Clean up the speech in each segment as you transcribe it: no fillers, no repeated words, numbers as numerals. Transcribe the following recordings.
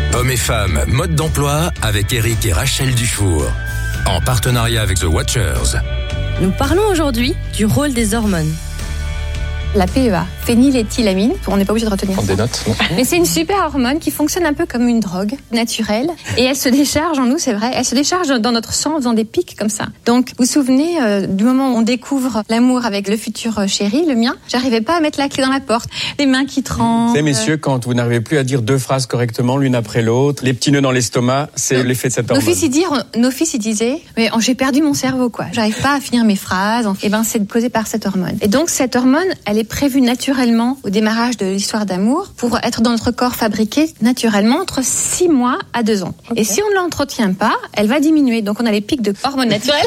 Hommes et femmes, mode d'emploi avec Eric et Rachel Dufour. En partenariat avec The Watchers. Nous parlons aujourd'hui du rôle des hormones. La PEA, phényléthylamine, on n'est pas obligé de retenir ça. Des notes. Mais c'est une super hormone qui fonctionne un peu comme une drogue naturelle et elle se décharge en nous, c'est vrai, elle se décharge dans notre sang en faisant des pics comme ça. Donc, vous vous souvenez du moment où on découvre l'amour avec le futur chéri, le mien, j'arrivais pas à mettre la clé dans la porte, les mains qui tremblent. Vous savez, messieurs, quand vous n'arrivez plus à dire deux phrases correctement l'une après l'autre, les petits nœuds dans l'estomac, c'est l'effet de cette hormone. Nos fils ils disaient, mais j'ai perdu mon cerveau quoi, j'arrive pas à finir mes phrases. Et ben c'est causé par cette hormone. Et donc cette hormone, elle est prévue naturellement au démarrage de l'histoire d'amour pour être dans notre corps fabriquée naturellement entre 6 mois à 2 ans. Okay. Et si on ne l'entretient pas, elle va diminuer. Donc on a les pics de hormones naturelles.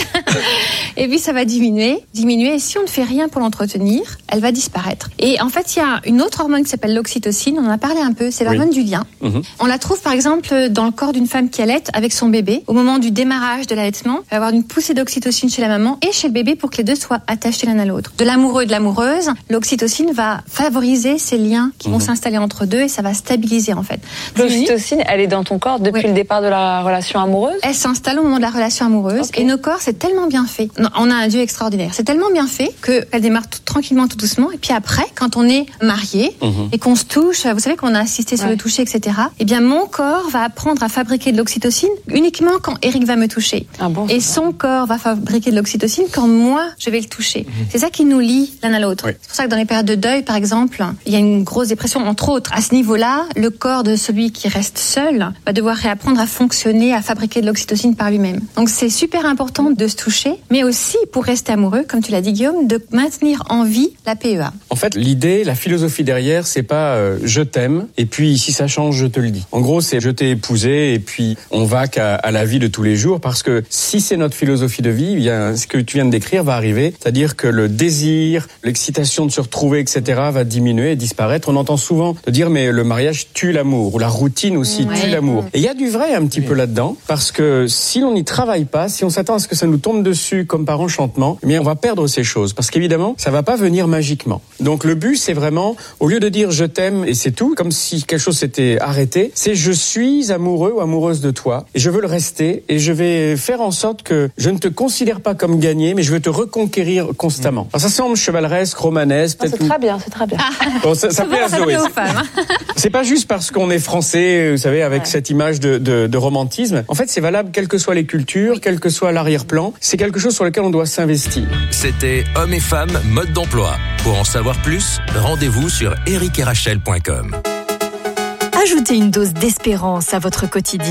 Et puis ça va diminuer. Et si on ne fait rien pour l'entretenir, elle va disparaître. Et en fait, il y a une autre hormone qui s'appelle l'oxytocine. On en a parlé un peu. C'est l'hormone du lien. On la trouve par exemple dans le corps d'une femme qui allaite avec son bébé. Au moment du démarrage de l'allaitement, il va y avoir une poussée d'oxytocine chez la maman et chez le bébé pour que les deux soient attachés l'un à l'autre. De l'amoureux et de l'amoureuse, l'oxytocine va favoriser ces liens qui vont s'installer entre deux et ça va stabiliser en fait. L'oxytocine, elle est dans ton corps depuis le départ de la relation amoureuse ? Elle s'installe au moment de la relation amoureuse et nos corps, c'est tellement bien fait. On a un Dieu extraordinaire. C'est tellement bien fait qu'elle démarre tranquillement, tout doucement. Et puis après, quand on est marié et qu'on se touche, vous savez qu'on a insisté sur le toucher, etc. Eh bien, mon corps va apprendre à fabriquer de l'oxytocine uniquement quand Eric va me toucher. Et son corps va fabriquer de l'oxytocine quand moi, je vais le toucher. C'est ça qui nous lie l'un à l'autre. C'est pour ça que dans les périodes de deuil, par exemple, il y a une grosse dépression, entre autres. À ce niveau-là, le corps de celui qui reste seul va devoir réapprendre à fonctionner, à fabriquer de l'oxytocine par lui-même. Donc c'est super important de se toucher, mais aussi pour rester amoureux, comme tu l'as dit Guillaume, de maintenir en vie la PEA. En fait, l'idée, la philosophie derrière, c'est pas je t'aime et puis si ça change, je te le dis. En gros, c'est je t'ai épousé et puis on va qu'à la vie de tous les jours parce que si c'est notre philosophie de vie, bien, ce que tu viens de décrire va arriver, c'est-à-dire que le désir, l'excitation de se retrouver, etc. va diminuer et disparaître. On entend souvent de dire mais le mariage tue l'amour ou la routine aussi tue l'amour. Et il y a du vrai un petit peu là-dedans parce que si l'on n'y travaille pas, si on s'attend à ce que ça nous tombe dessus comme par enchantement, eh bien on va perdre ces choses parce qu'évidemment ça va pas venir magiquement. Donc le but c'est vraiment au lieu de dire je t'aime et c'est tout, comme si quelque chose s'était arrêté, c'est je suis amoureux ou amoureuse de toi et je veux le rester et je vais faire en sorte que je ne te considère pas comme gagné mais je veux te reconquérir constamment. Alors ça semble chevaleresque, romanesque, peut-être. C'est très bien, c'est très bien. Bon, ça plaît à Zoé. C'est pas juste parce qu'on est français, vous savez, avec cette image de romantisme. En fait, c'est valable quelles que soient les cultures, quel que soit l'arrière-plan. C'est quelque chose sur lequel on doit s'investir. C'était Hommes et femmes, mode d'emploi. Pour en savoir plus, rendez-vous sur ericetRachel.com. Ajoutez une dose d'espérance à votre quotidien.